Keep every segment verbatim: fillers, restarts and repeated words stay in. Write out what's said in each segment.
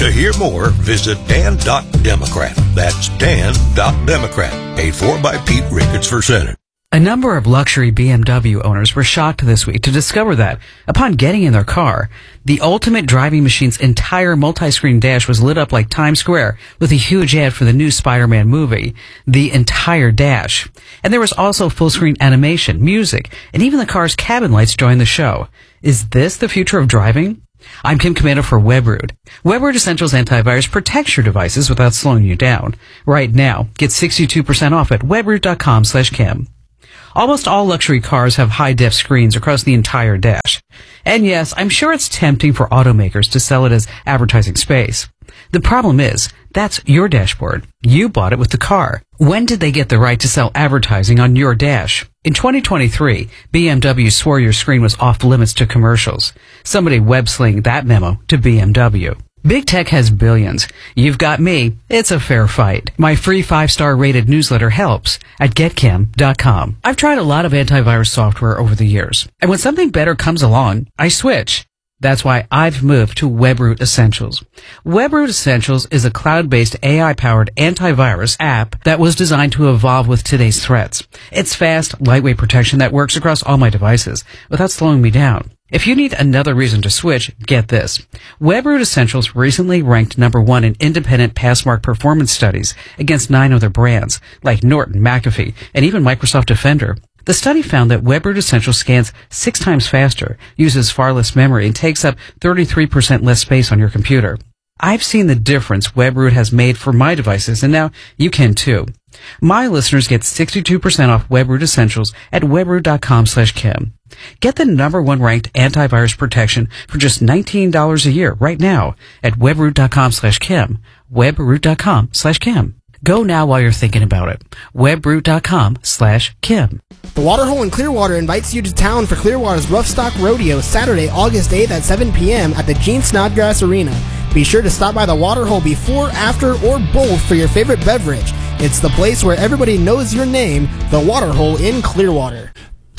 To hear more, visit dan dot democrat. That's dan dot democrat. Paid for by Pete Ricketts for Senate. A number of luxury B M W owners were shocked this week to discover that, upon getting in their car, the Ultimate Driving Machine's entire multi-screen dash was lit up like Times Square with a huge ad for the new Spider-Man movie. The entire dash. And there was also full-screen animation, music, and even the car's cabin lights joined the show. Is this the future of driving? I'm Kim Comando for WebRoot. WebRoot Essentials Antivirus protects your devices without slowing you down. Right now, get sixty-two percent off at webroot dot com slash Kim. Almost all luxury cars have high-def screens across the entire dash. And yes, I'm sure it's tempting for automakers to sell it as advertising space. The problem is, that's your dashboard. You bought it with the car. When did they get the right to sell advertising on your dash? In twenty twenty-three, B M W swore your screen was off limits to commercials. Somebody web-slinged that memo to B M W. Big Tech has billions. You've got me. It's a fair fight. My free five-star rated newsletter helps at get kim dot com. I've tried a lot of antivirus software over the years, and when something better comes along, I switch. That's why I've moved to WebRoot Essentials. WebRoot Essentials is a cloud-based A I-powered antivirus app that was designed to evolve with today's threats. It's fast, lightweight protection that works across all my devices without slowing me down. If you need another reason to switch, get this. WebRoot Essentials recently ranked number one in independent Passmark performance studies against nine other brands, like Norton, McAfee, and even Microsoft Defender. The study found that WebRoot Essentials scans six times faster, uses far less memory, and takes up thirty-three percent less space on your computer. I've seen the difference WebRoot has made for my devices, and now you can too. My listeners get sixty-two percent off WebRoot Essentials at webroot dot com slash Kim. Get the number one ranked antivirus protection for just nineteen dollars a year right now at webroot dot com slash Kim. webroot dot com slash Kim. Go now while you're thinking about it. webroot dot com slash Kim. The Waterhole in Clearwater invites you to town for Clearwater's Rough Stock Rodeo Saturday, August eighth at seven p.m. at the Gene Snodgrass Arena. Be sure to stop by the Waterhole before, after, or both for your favorite beverage. It's the place where everybody knows your name, the Waterhole in Clearwater.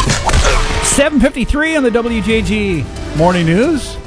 seven fifty-three on the W J G Morning News.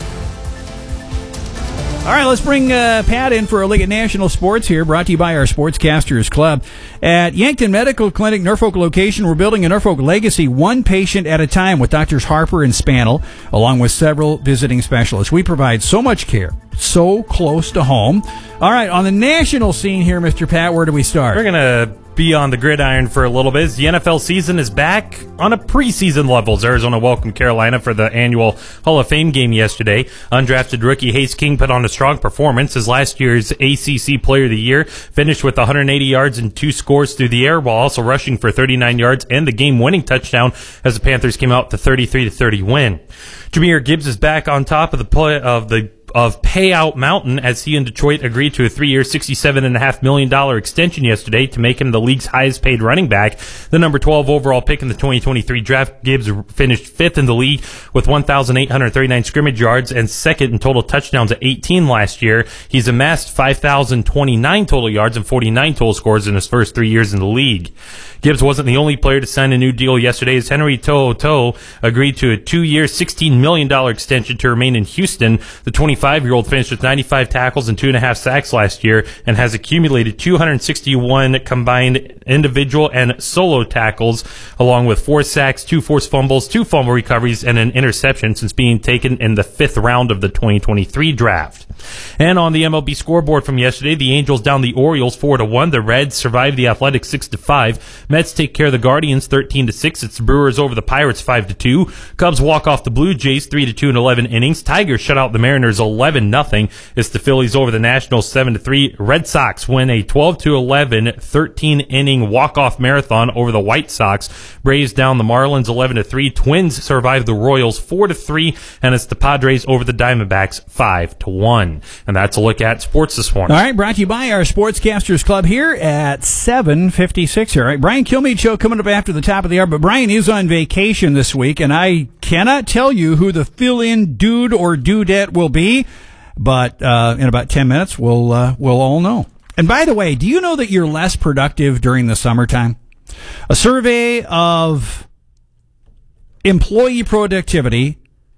All right, let's bring uh, Pat in for a League of National Sports here, brought to you by our Sportscasters Club. At Yankton Medical Clinic, Norfolk location, we're building a Norfolk legacy one patient at a time with Doctors Harper and Spannel, along with several visiting specialists. We provide so much care, so close to home. All right, on the national scene here, Mister Pat, where do we start? We're going to be on the gridiron for a little bit. The N F L season is back on a preseason level. Arizona welcomed Carolina for the annual Hall of Fame game yesterday. Undrafted rookie Hayes King put on a strong performance as last year's A C C Player of the Year, finished with one hundred eighty yards and two scores through the air, while also rushing for thirty-nine yards and the game-winning touchdown as the Panthers came out with a thirty-three to thirty win. Jahmyr Gibbs is back on top of the play of the of Payout Mountain as he and Detroit agreed to a three-year, sixty-seven point five million dollars extension yesterday to make him the league's highest-paid running back. The number twelve overall pick in the twenty twenty-three draft, Gibbs finished fifth in the league with one thousand eight hundred thirty-nine scrimmage yards and second in total touchdowns at eighteen last year. He's amassed five thousand twenty-nine total yards and forty-nine total scores in his first three years in the league. Gibbs wasn't the only player to sign a new deal yesterday as Henry To'oTo'o agreed to a two-year, sixteen million dollars extension to remain in Houston. The twenty-five-year-old finished with ninety-five tackles and two and a half sacks last year and has accumulated two hundred sixty-one combined individual and solo tackles, along with four sacks, two forced fumbles, two fumble recoveries, and an interception since being taken in the fifth round of the twenty twenty-three draft. And on the M L B scoreboard from yesterday, the Angels down the Orioles four to one. The Reds survived the Athletics six to five. Mets take care of the Guardians thirteen to six. It's the Brewers over the Pirates five to two. Cubs walk off the Blue Jays three to two in eleven innings. Tigers shut out the Mariners eleven nothing. It's the Phillies over the Nationals seven to three. Red Sox win a twelve to eleven thirteen inning walk-off marathon over the White Sox. Braves down the Marlins eleven to three. Twins survive the Royals four to three, and it's the Padres over the Diamondbacks five to one. And that's a look at sports this morning. All right, brought to you by our Sportscasters Club here at seven fifty-six. All right, Brian Kilmeade show coming up after the top of the hour, but Brian is on vacation this week, and I cannot tell you who the fill-in dude or dudette will be, but uh, in about ten minutes, we'll uh, we'll all know. And by the way, do you know that you're less productive during the summertime? A survey of employee productivity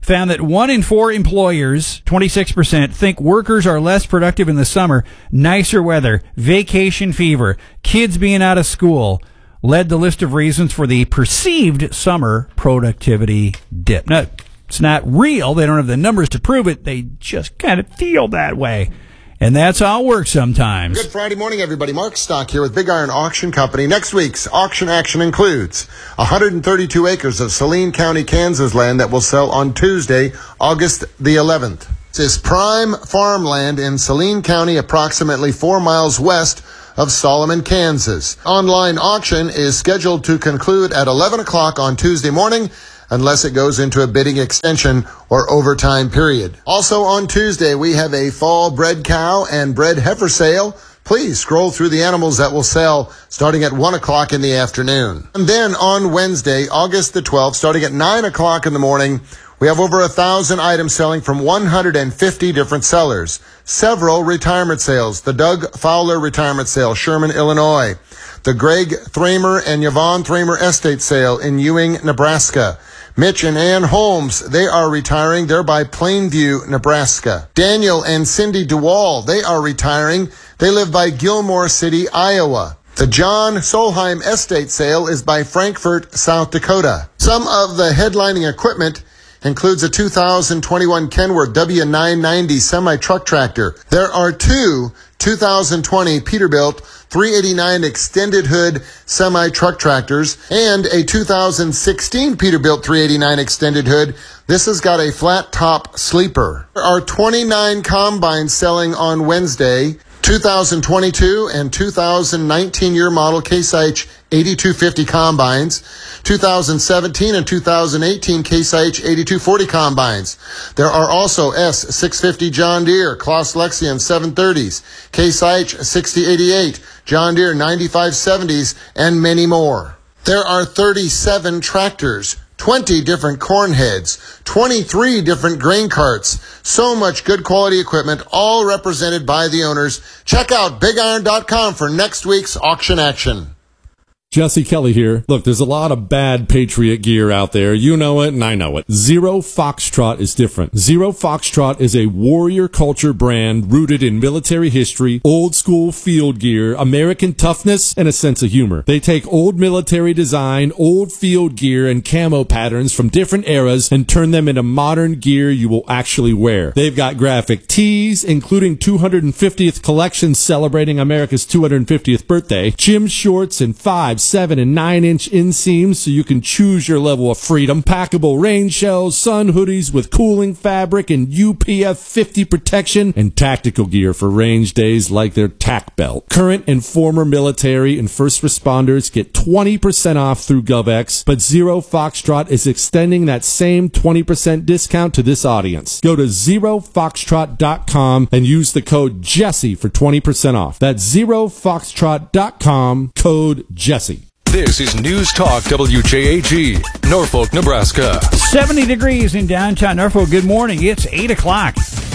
found that one in four employers, twenty-six percent, think workers are less productive in the summer. Nicer weather, vacation fever, kids being out of school led the list of reasons for the perceived summer productivity dip. Now, it's not real. They don't have the numbers to prove it. They just kind of feel that way. And that's how it works sometimes. Good Friday morning, everybody. Mark Stock here with Big Iron Auction Company. Next week's auction action includes one hundred thirty-two acres of Saline County, Kansas land that will sell on Tuesday, August the eleventh. This is prime farmland in Saline County, approximately four miles west of Solomon, Kansas. Online auction is scheduled to conclude at eleven o'clock on Tuesday morning, unless it goes into a bidding extension or overtime period. Also on Tuesday, we have a fall bred cow and bred heifer sale. Please scroll through the animals that will sell starting at one o'clock in the afternoon. And then on Wednesday, August the twelfth, starting at nine o'clock in the morning, we have over a thousand items selling from one hundred fifty different sellers. Several retirement sales. The Doug Fowler retirement sale, Sherman, Illinois. The Greg Thramer and Yvonne Thramer estate sale in Ewing, Nebraska. Mitch and Ann Holmes, they are retiring. They're by Plainview, Nebraska. Daniel and Cindy DeWall, they are retiring. They live by Gilmore City, Iowa. The John Solheim estate sale is by Frankfort, South Dakota. Some of the headlining equipment includes a two thousand twenty-one Kenworth W nine ninety semi-truck tractor. There are two two thousand twenty Peterbilt three eighty-nine extended hood semi-truck tractors and a two thousand sixteen Peterbilt three eighty-nine extended hood. This has got a flat top sleeper. There are twenty-nine combines selling on Wednesday. two thousand twenty-two and two thousand nineteen year model Case IH eighty-two fifty combines, two thousand seventeen and two thousand eighteen Case IH eighty-two forty combines. There are also S six fifty John Deere, Claas Lexion seven thirties, Case IH sixty eighty-eight, John Deere ninety-five seventies, and many more. There are thirty-seven tractors, twenty different corn heads, twenty-three different grain carts, so much good quality equipment, all represented by the owners. Check out big iron dot com for next week's auction action. Jesse Kelly here. Look, there's a lot of bad Patriot gear out there. You know it, and I know it. Zero Foxtrot is different. Zero Foxtrot is a warrior culture brand rooted in military history, old school field gear, American toughness, and a sense of humor. They take old military design, old field gear, and camo patterns from different eras and turn them into modern gear you will actually wear. They've got graphic tees, including two hundred fiftieth collections celebrating America's two hundred fiftieth birthday, gym shorts, and five, seven, and nine inch inseams so you can choose your level of freedom, packable rain shells, sun hoodies with cooling fabric and U P F fifty protection, and tactical gear for range days like their tack belt. Current and former military and first responders get twenty percent off through GovX, but Zero Foxtrot is extending that same twenty percent discount to this audience. Go to zero foxtrot dot com and use the code Jesse for twenty percent off. That's zero foxtrot dot com, code Jesse. This is News Talk W J A G, Norfolk, Nebraska. seventy degrees in downtown Norfolk. Good morning. It's eight o'clock.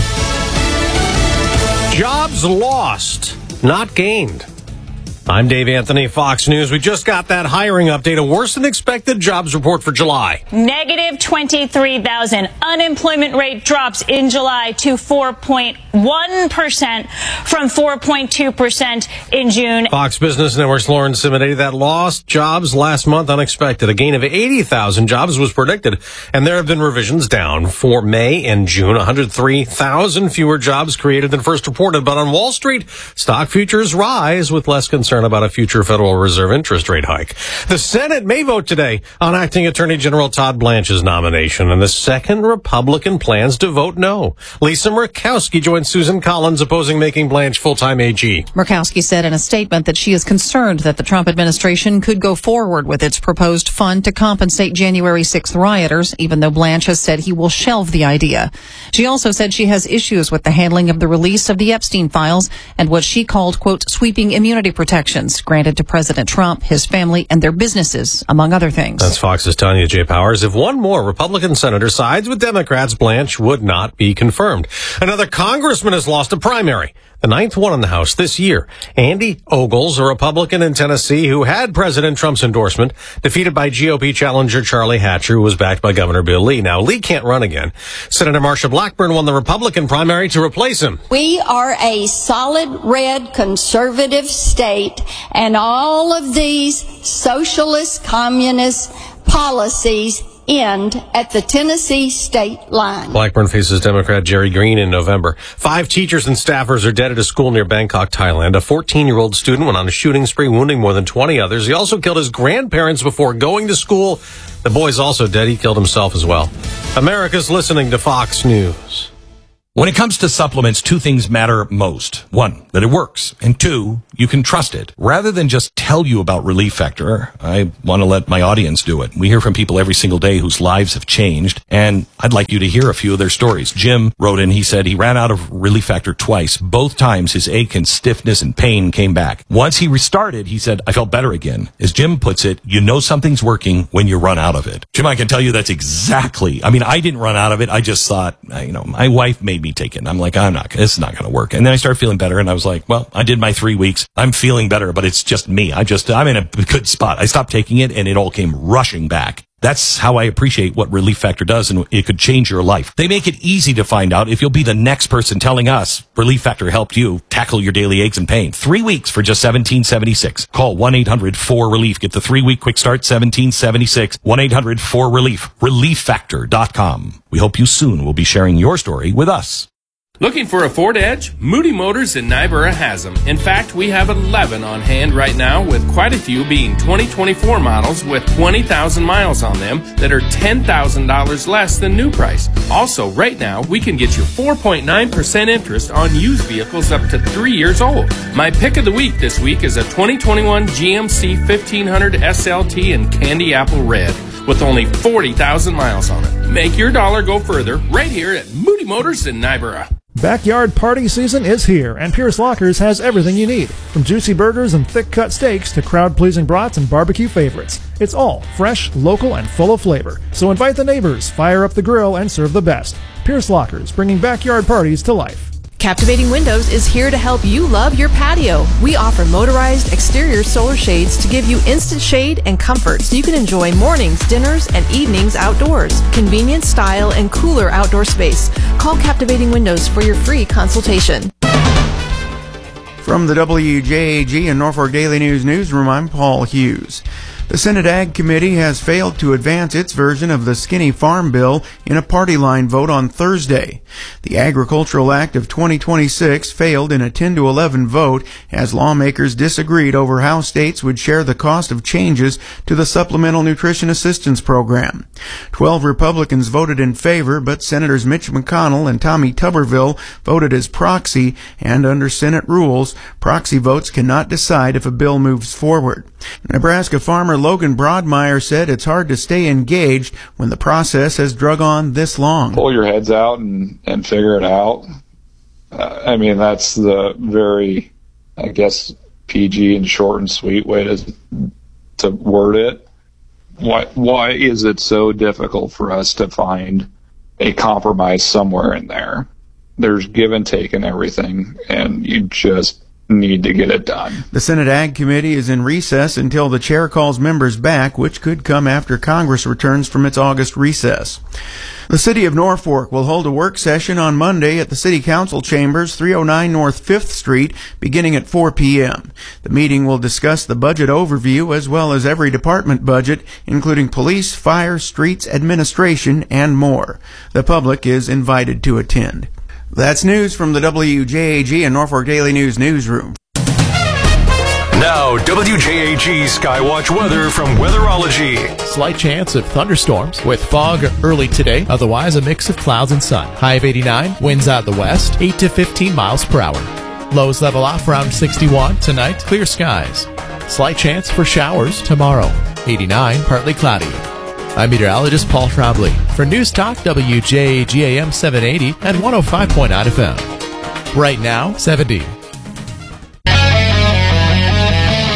Jobs lost, not gained. I'm Dave Anthony, Fox News. We just got that hiring update, a worse than expected jobs report for July. Negative twenty-three thousand. Unemployment rate drops in July to four point one percent from four point two percent in June. Fox Business Network's Lauren Simonetti, that lost jobs last month unexpected. A gain of eighty thousand jobs was predicted, and there have been revisions down for May and June. one hundred three thousand fewer jobs created than first reported. But on Wall Street, stock futures rise with less concern about a future Federal Reserve interest rate hike. The Senate may vote today on Acting Attorney General Todd Blanche's nomination, and the second Republican plans to vote no. Lisa Murkowski joins Susan Collins opposing making Blanche full-time A G. Murkowski said in a statement that she is concerned that the Trump administration could go forward with its proposed fund to compensate January sixth rioters, even though Blanche has said he will shelve the idea. She also said she has issues with the handling of the release of the Epstein files and what she called, quote, sweeping immunity protections granted to President Trump, his family, and their businesses, among other things. That's Fox's Tanya J. Powers. If one more Republican senator sides with Democrats, Blanche would not be confirmed. Another congressman has lost a primary. the ninth one in the House this year. Andy Ogles, a Republican in Tennessee who had President Trump's endorsement, defeated by G O P challenger Charlie Hatcher, who was backed by Governor Bill Lee. Now, Lee can't run again. Senator Marsha Blackburn won the Republican primary to replace him. We are a solid red conservative state, and all of these socialist, communist policies end at the Tennessee state line. Blackburn faces Democrat Jerry Green in November. Five teachers and staffers are dead at a school near Bangkok, Thailand. A fourteen-year-old student went on a shooting spree, wounding more than twenty others. He also killed his grandparents before going to school. The boy's also dead. He killed himself as well. America's listening to Fox News. When it comes to supplements, two things matter most. One, that it works. And two, you can trust it. Rather than just tell you about Relief Factor, I want to let my audience do it. We hear from people every single day whose lives have changed, and I'd like you to hear a few of their stories. Jim wrote in, he said he ran out of Relief Factor twice. Both times his ache and stiffness and pain came back. Once he restarted, he said, I felt better again. As Jim puts it, you know something's working when you run out of it. Jim, I can tell you that's exactly, I mean, I didn't run out of it. I just thought, you know, my wife made me take it. I'm like, I'm not, this is not going to work. And then I started feeling better, and I was like, well, I did my three weeks. I'm feeling better, but it's just me. I just, I'm in a good spot. I stopped taking it, and it all came rushing back. That's how I appreciate what Relief Factor does, and it could change your life. They make it easy to find out if you'll be the next person telling us Relief Factor helped you tackle your daily aches and pain. Three weeks for just seventeen seventy-six. Call one eight hundred four relief. Get the three-week quick start, seventeen seventy-six. one eight hundred four relief. relief factor dot com. We hope you soon will be sharing your story with us. Looking for a Ford Edge? Moody Motors in Nyborough has them. In fact, we have eleven on hand right now, with quite a few being twenty twenty-four models with twenty thousand miles on them that are ten thousand dollars less than new price. Also, right now, we can get you four point nine percent interest on used vehicles up to three years old. My pick of the week this week is a twenty twenty-one G M C fifteen hundred S L T in Candy Apple Red with only forty thousand miles on it. Make your dollar go further right here at Moody Motors in Nyborough. Backyard party season is here, and Pierce Lockers has everything you need, from juicy burgers and thick-cut steaks to crowd-pleasing brats and barbecue favorites. It's all fresh, local, and full of flavor. So invite the neighbors, fire up the grill, and serve the best. Pierce Lockers, bringing backyard parties to life. Captivating Windows is here to help you love your patio. We offer motorized exterior solar shades to give you instant shade and comfort so you can enjoy mornings, dinners, and evenings outdoors. Convenient, style, and cooler outdoor space. Call Captivating Windows for your free consultation. From the W J A G and Norfolk Daily News newsroom, I'm Paul Hughes. The Senate Ag Committee has failed to advance its version of the skinny farm bill in a party line vote on Thursday. The Agricultural Act of twenty twenty-six failed in a ten to eleven vote as lawmakers disagreed over how states would share the cost of changes to the Supplemental Nutrition Assistance Program. Twelve Republicans voted in favor, but Senators Mitch McConnell and Tommy Tuberville voted as proxy, and under Senate rules, proxy votes cannot decide if a bill moves forward. Nebraska farmer Logan Broadmeyer said it's hard to stay engaged when the process has drug on this long. Pull your heads out and, and figure it out. Uh, I mean, that's the very, I guess, P G and short and sweet way to to word it. Why, why is it so difficult for us to find a compromise somewhere in there? There's give and take in everything, and you just need to get it done. The Senate Ag Committee is in recess until the chair calls members back, which could come after Congress returns from its August recess. The City of Norfolk will hold a work session on Monday at the City Council Chambers, three oh nine North fifth Street, beginning at four p.m. The meeting will discuss the budget overview as well as every department budget, including police, fire, streets, administration, and more. The public is invited to attend. That's news from the W J A G and Norfolk Daily News newsroom. Now, W J A G Skywatch weather from Weatherology. Slight chance of thunderstorms with fog early today. Otherwise, a mix of clouds and sun. High of eighty-nine, winds out the west, eight to fifteen miles per hour. Lows level off around sixty-one. Tonight, clear skies. Slight chance for showers tomorrow. eighty-nine, partly cloudy. I'm meteorologist Paul Trombley for News Talk W J A G A M seven eighty and one oh five point nine F M. Right now, seventy.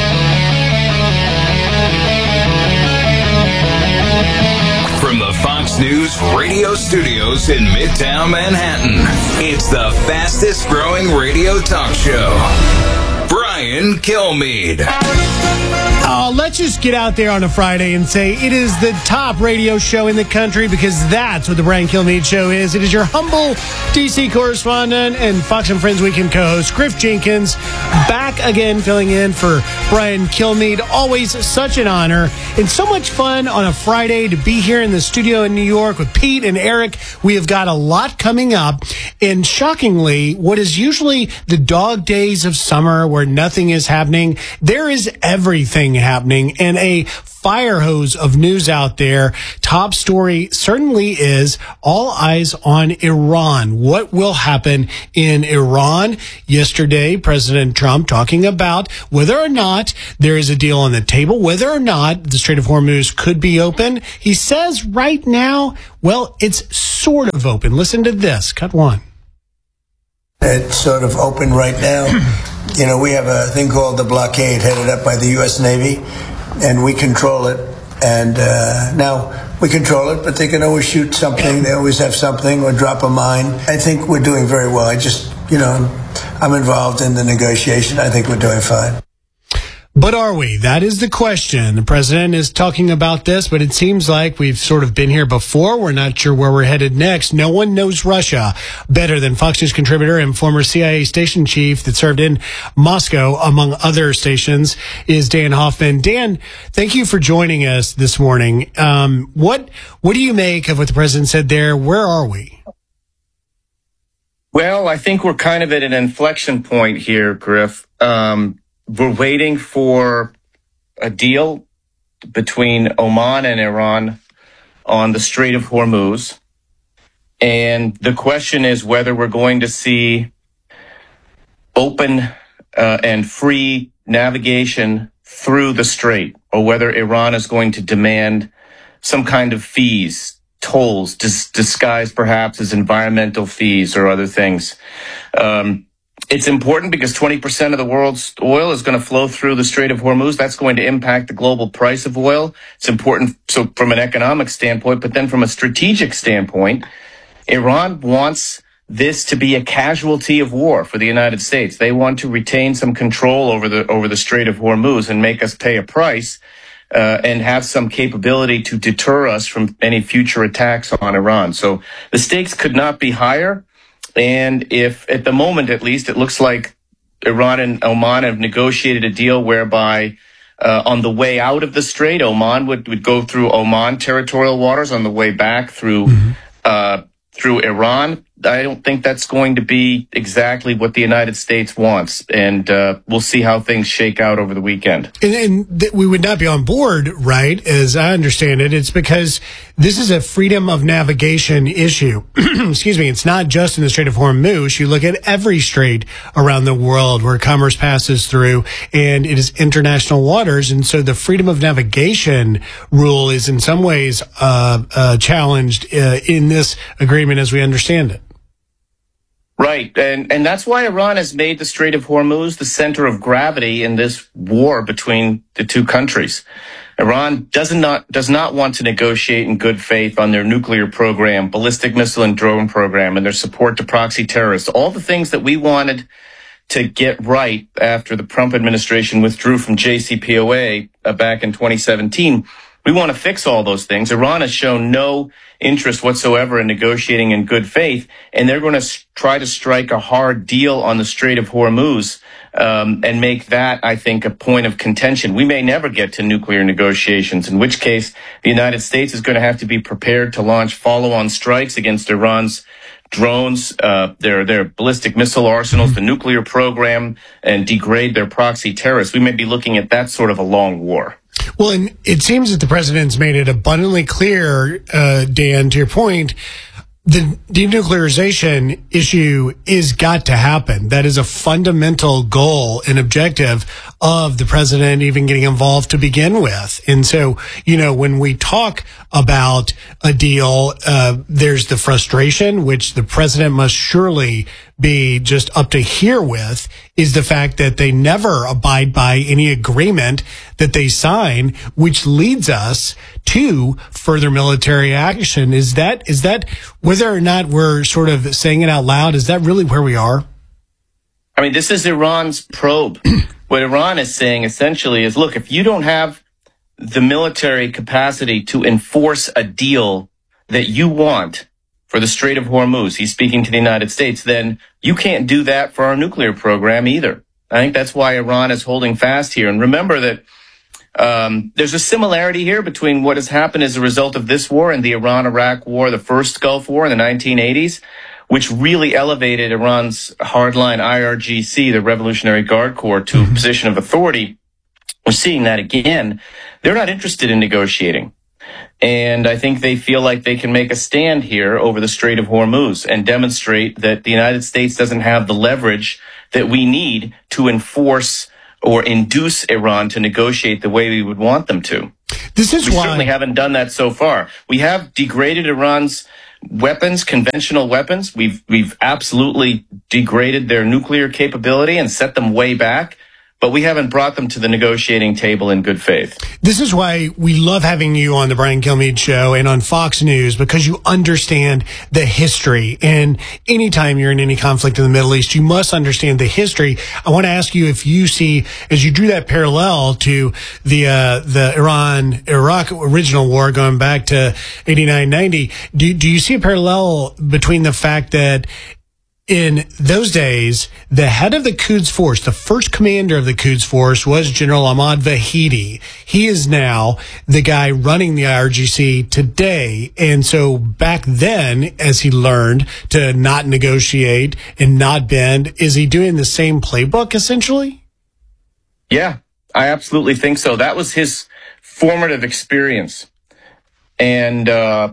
From the Fox Fox News radio studios in Midtown Manhattan. It's the fastest growing radio talk show. Brian Kilmeade. Oh, let's just get out there on a Friday and say it is the top radio show in the country, because that's what the Brian Kilmeade Show is. It is your humble D C correspondent and Fox and Friends Weekend co-host, Griff Jenkins, back again filling in for Brian Kilmeade. Always such an honor and so much fun on a Friday to be here in the studio in New York with Pete and Eric. We have got a lot coming up, and shockingly, what is usually the dog days of summer where nothing is happening, there is everything happening, and a fire hose of news out there. Top story certainly is all eyes on Iran. What will happen in Iran? Yesterday, President Trump talking about whether or not there is a deal on the table, whether or not the Strait of Hormuz could be open. He says right now, well, it's sort of open. Listen to this. Cut one. It's sort of open right now. You know, we have a thing called the blockade headed up by the U S Navy, and we control it. And uh, now we control it, but they can always shoot something. They always have something or drop a mine. I think we're doing very well. I just, you know, I'm involved in the negotiation. I think we're doing fine. But are we? That is the question. The president is talking about this, but it seems like we've sort of been here before. We're not sure where we're headed next. No one knows Russia better than Fox News contributor and former C I A station chief that served in Moscow, among other stations, is Dan Hoffman. Dan, thank you for joining us this morning. Um, what what do you make of what the president said there? Where are we? Well, I think we're kind of at an inflection point here, Griff. Um, We're waiting for a deal between Oman and Iran on the Strait of Hormuz. And the question is whether we're going to see open uh, and free navigation through the strait, or whether Iran is going to demand some kind of fees, tolls, dis- disguised perhaps as environmental fees or other things. Um, It's important because twenty percent of the world's oil is going to flow through the Strait of Hormuz. That's going to impact the global price of oil. It's important so from an economic standpoint, but then from a strategic standpoint, Iran wants this to be a casualty of war for the United States. They want to retain some control over the over the Strait of Hormuz and make us pay a price uh, and have some capability to deter us from any future attacks on Iran. So the stakes could not be higher. And if, at the moment at least, it looks like Iran and Oman have negotiated a deal whereby uh, on the way out of the strait, Oman would, would go through Oman territorial waters, on the way back through mm-hmm. uh, through Iran. I don't think that's going to be exactly what the United States wants, and uh, we'll see how things shake out over the weekend. And, and th- we would not be on board, right, as I understand it. It's because this is a freedom of navigation issue. Excuse me. It's not just in the Strait of Hormuz. You look at every strait around the world where commerce passes through, and it is international waters. And so the freedom of navigation rule is in some ways uh, uh, challenged uh, in this agreement as we understand it. Right. And and that's why Iran has made the Strait of Hormuz the center of gravity in this war between the two countries. Iran does not does not want to negotiate in good faith on their nuclear program, ballistic missile and drone program, and their support to proxy terrorists. All the things that we wanted to get right after the Trump administration withdrew from J C P O A uh, back in twenty seventeen. We want to fix all those things. Iran has shown no interest whatsoever in negotiating in good faith, and they're going to try to strike a hard deal on the Strait of Hormuz um, and make that, I think, a point of contention. We may never get to nuclear negotiations, in which case the United States is going to have to be prepared to launch follow-on strikes against Iran's drones, uh, their their ballistic missile arsenals, the nuclear program, and degrade their proxy terrorists. We may be looking at that sort of a long war. Well, and it seems that the president's made it abundantly clear, uh, Dan, to your point, the denuclearization issue is got to happen. That is a fundamental goal and objective of the president even getting involved to begin with. And so, you know, when we talk about a deal, uh, there's the frustration, which the president must surely be just up to here with, is the fact that they never abide by any agreement that they sign, which leads us to further military action. Is that, is that whether or not we're sort of saying it out loud, is that really where we are? I mean, this is Iran's probe. What Iran is saying essentially is, look, if you don't have the military capacity to enforce a deal that you want for the Strait of Hormuz, he's speaking to the United States, then you can't do that for our nuclear program either. I think that's why Iran is holding fast here. And remember that um, there's a similarity here between what has happened as a result of this war and the Iran-Iraq War, the first Gulf War in the nineteen eighties, which really elevated Iran's hardline I R G C, the Revolutionary Guard Corps, to a position of authority. We're seeing that again. They're not interested in negotiating. And I think they feel like they can make a stand here over the Strait of Hormuz and demonstrate that the United States doesn't have the leverage that we need to enforce or induce Iran to negotiate the way we would want them to. This is we why certainly haven't done that so far. We have degraded Iran's weapons, conventional weapons. We've we've absolutely degraded their nuclear capability and set them way back. But we haven't brought them to the negotiating table in good faith. This is why we love having you on the Brian Kilmeade Show and on Fox News, because you understand the history. And anytime you're in any conflict in the Middle East, you must understand the history. I want to ask you if you see, as you drew that parallel to the uh, the Iran-Iraq original war going back to eighty-nine ninety, do, do you see a parallel between the fact that in those days, the head of the Quds Force, the first commander of the Quds Force, was General Ahmad Vahidi. He is now the guy running the I R G C today. And so back then, as he learned to not negotiate and not bend, is he doing the same playbook, essentially? Yeah, I absolutely think so. That was his formative experience. And, uh,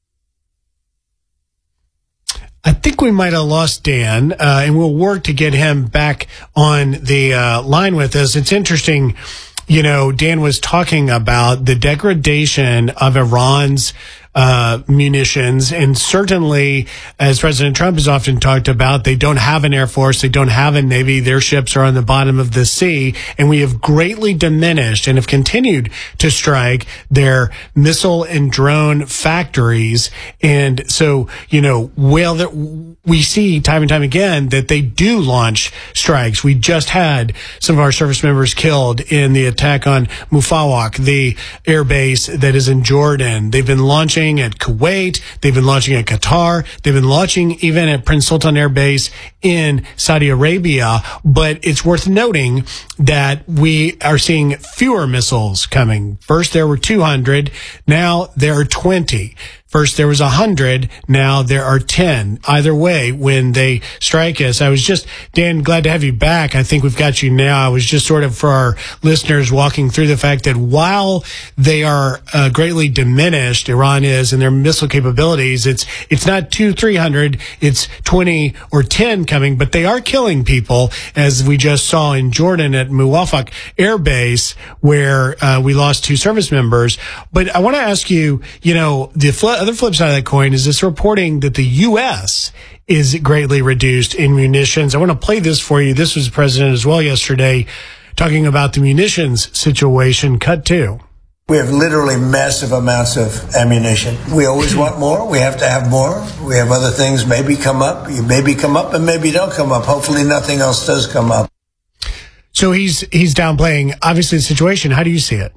I think we might have lost Dan, uh, and we'll work to get him back on the uh, line with us. It's interesting, you know, Dan was talking about the degradation of Iran's uh, munitions, and certainly, as President Trump has often talked about, they don't have an air force, they don't have a navy, their ships are on the bottom of the sea, and we have greatly diminished and have continued to strike their missile and drone factories. And so, you know, well, that we see time and time again that they do launch strikes. We just had some of our service members killed in the attack on Mufawak, the air base that is in Jordan. They've been launching at Kuwait. They've been launching at Qatar. They've been launching even at Prince Sultan Air Base in Saudi Arabia. But it's worth noting that we are seeing fewer missiles coming. First, there were two hundred. Now there are twenty. First, there was one hundred. Now there are ten. Either way, when they strike us, I was just, Dan, glad to have you back. I think we've got you now. I was just sort of, for our listeners, walking through the fact that while they are uh, greatly diminished, Iran is, in their missile capabilities, it's it's not two, three hundred, it's twenty or ten coming, but they are killing people, as we just saw in Jordan at Muwafaq Air Base, where uh, we lost two service members. But I want to ask you, you know, the flip other flip side of that coin is this reporting that the U S is greatly reduced in munitions. I want to play this for you. This was the president as well yesterday talking about the munitions situation. Cut two. We have literally massive amounts of ammunition. We always want more. We have to have more. We have other things maybe come up. You maybe come up and maybe don't come up. Hopefully nothing else does come up. So he's he's downplaying, obviously, the situation. How do you see it?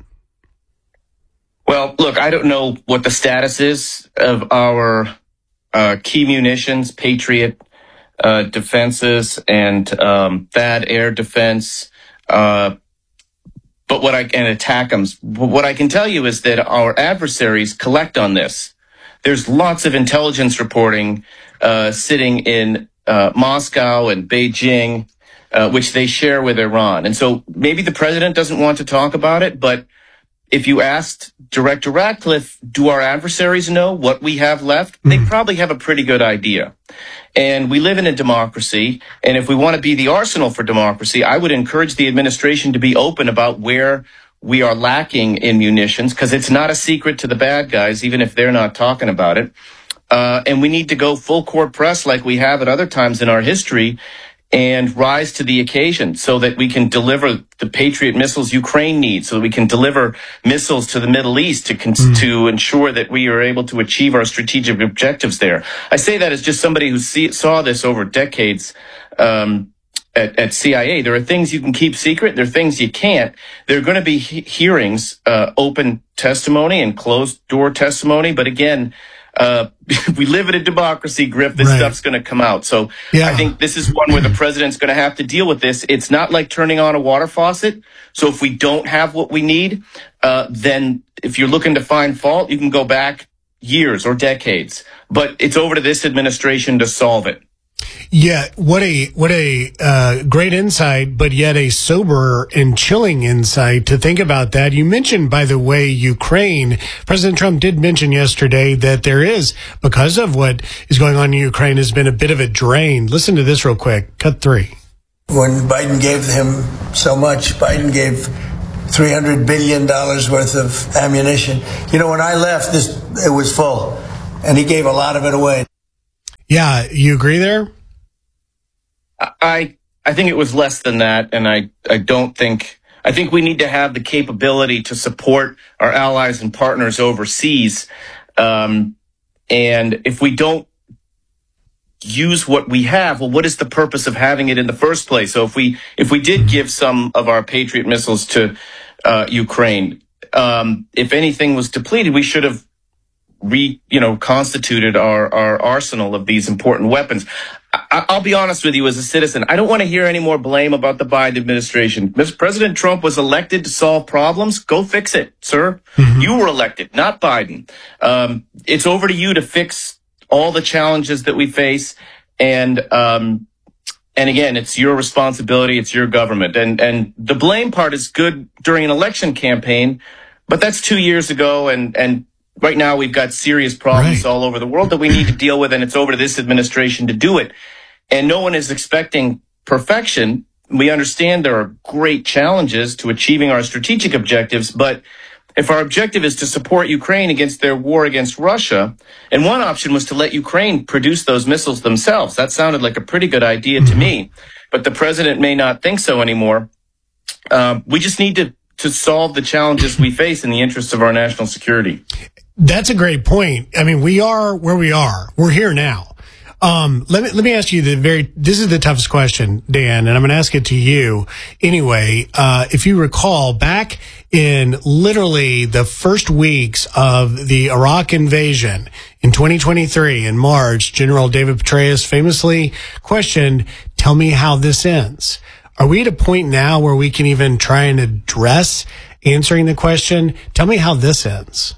Well, look, I don't know what the status is of our uh, key munitions, Patriot uh, defenses, and um, T H A D air defense, uh, but what I and ATACMS. What I can tell you is that our adversaries collect on this. There's lots of intelligence reporting uh, sitting in uh, Moscow and Beijing, uh, which they share with Iran. And so maybe the president doesn't want to talk about it, but if you asked Director Ratcliffe, do our adversaries know what we have left? Mm-hmm. They probably have a pretty good idea. And we live in a democracy, and if we want to be the arsenal for democracy, I would encourage the administration to be open about where we are lacking in munitions, because it's not a secret to the bad guys, even if they're not talking about it. Uh, and we need to go full court press like we have at other times in our history and rise to the occasion so that we can deliver the Patriot missiles Ukraine needs, so that we can deliver missiles to the Middle East to con- mm. to ensure that we are able to achieve our strategic objectives there. I say that as just somebody who see, saw this over decades um, at, at C I A. There are things you can keep secret. There are things you can't. There are going to be he- hearings, uh, open testimony and closed-door testimony. But again, Uh, we live in a democracy, Griff. This right. stuff's going to come out. So yeah. I think this is one where the president's going to have to deal with this. It's not like turning on a water faucet. So if we don't have what we need, uh, then if you're looking to find fault, you can go back years or decades. But it's over to this administration to solve it. Yeah, what a what a uh, great insight, but yet a sober and chilling insight to think about that. You mentioned, by the way, Ukraine. President Trump did mention yesterday that there is, because of what is going on in Ukraine, has been a bit of a drain. Listen to this real quick. Cut three. When Biden gave him so much, Biden gave three hundred billion dollars worth of ammunition. You know, when I left, this it was full, and he gave a lot of it away. Yeah, you agree there? I I think it was less than that, and I, I don't think I think we need to have the capability to support our allies and partners overseas. Um, and if we don't use what we have, well, what is the purpose of having it in the first place? So if we if we did give some of our Patriot missiles to uh, Ukraine, um, if anything was depleted, we should have re, you know, constituted our, our arsenal of these important weapons. I, I'll be honest with you as a citizen. I don't want to hear any more blame about the Biden administration. Mister President Trump was elected to solve problems. Go fix it, sir. Mm-hmm. You were elected, not Biden. Um, it's over to you to fix all the challenges that we face. And, um, and again, it's your responsibility. It's your government. And, and the blame part is good during an election campaign, but that's two years ago. And, and, right now, we've got serious problems right. all over the world that we need to deal with, and it's over to this administration to do it. And no one is expecting perfection. We understand there are great challenges to achieving our strategic objectives, but if our objective is to support Ukraine against their war against Russia, and one option was to let Ukraine produce those missiles themselves. That sounded like a pretty good idea to me, but the president may not think so anymore. Uh, we just need to, to solve the challenges we face in the interests of our national security. That's a great point. I mean, we are where we are. We're here now. Um, let me, let me ask you the very, this is the toughest question, Dan, and I'm going to ask it to you anyway. Uh, if you recall, back in literally the first weeks of the Iraq invasion in twenty twenty-three in March, General David Petraeus famously questioned, tell me how this ends. Are we at a point now where we can even try and address answering the question, tell me how this ends?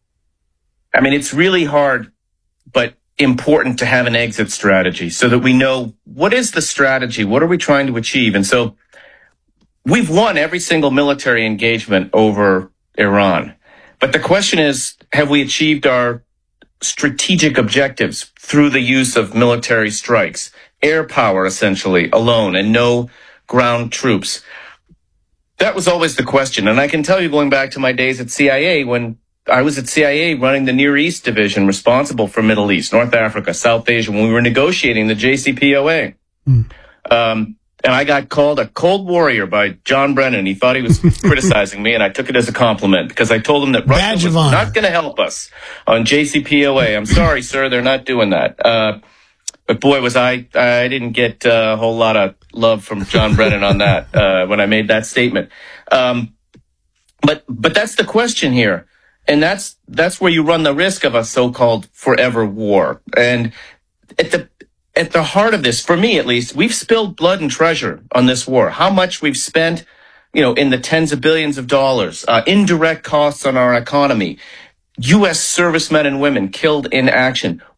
I mean, it's really hard, but important to have an exit strategy so that we know what is the strategy? What are we trying to achieve? And so we've won every single military engagement over Iran. But the question is, have we achieved our strategic objectives through the use of military strikes, air power essentially alone, and no ground troops? That was always the question. And I can tell you, going back to my days at C I A, when I was at C I A running the Near East division responsible for Middle East, North Africa, South Asia, when we were negotiating the J C P O A. Mm. Um, and I got called a cold warrior by John Brennan. He thought he was criticizing me, and I took it as a compliment because I told him that Russia was not going to help us on J C P O A. I'm sorry, sir, they're not doing that. Uh, but boy, was I, I didn't get uh, a whole lot of love from John Brennan on that uh, when I made that statement. Um, but but that's the question here. And that's that's where you run the risk of a so-called forever war. And at the at the heart of this, for me at least, we've spilled blood and treasure on this war. How much we've spent, you know, in the tens of billions of dollars, uh, indirect costs on our economy, U S servicemen and women killed in action.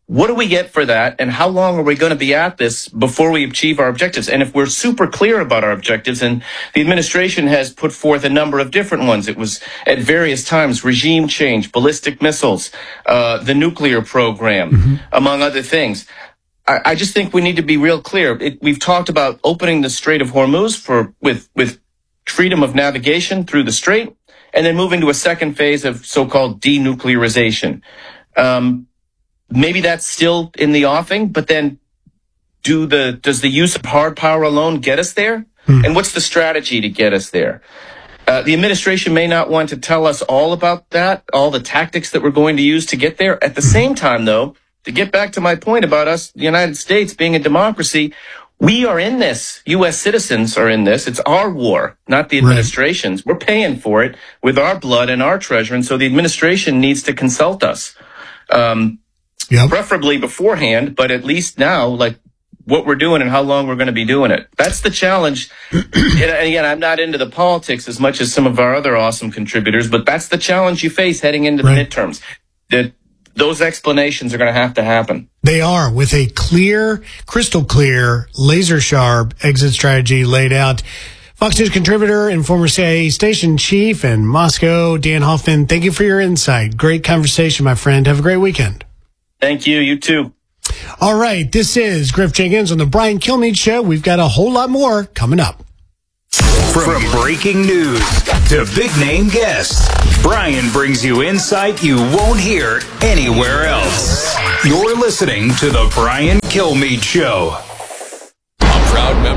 what do we get for that? And how long are we going to be at this before we achieve our objectives? And if we're super clear about our objectives, and the administration has put forth a number of different ones. It was at various times regime change, ballistic missiles, uh, the nuclear program, mm-hmm. among other things. I, I just think we need to be real clear. It, we've talked about opening the Strait of Hormuz for with, with freedom of navigation through the strait, and then moving to a second phase of so-called denuclearization. Um, Maybe that's still in the offing, but then do the does the use of hard power alone get us there? Hmm. And what's the strategy to get us there? Uh, the administration may not want to tell us all about that, all the tactics that we're going to use to get there. At the same time, though, to get back to my point about us, the United States being a democracy, we are in this. U S citizens are in this. It's our war, not the administration's. Right. We're paying for it with our blood and our treasure, and so the administration needs to consult us. Um, Yep. Preferably beforehand, but at least now, like what we're doing and how long we're going to be doing it. That's the challenge. And again, I'm not into the politics as much as some of our other awesome contributors, but that's the challenge you face heading into right. the midterms. That those explanations are going to have to happen. They are, with a clear, crystal clear, laser sharp exit strategy laid out. Fox News contributor and former C I A station chief in Moscow, Dan Hoffman, thank you for your insight. Great conversation, my friend. Have a great weekend. Thank you. You too. All right. This is Griff Jenkins on the Brian Kilmeade Show. We've got a whole lot more coming up. From breaking news to big name guests, Brian brings you insight you won't hear anywhere else. You're listening to the Brian Kilmeade Show. A proud member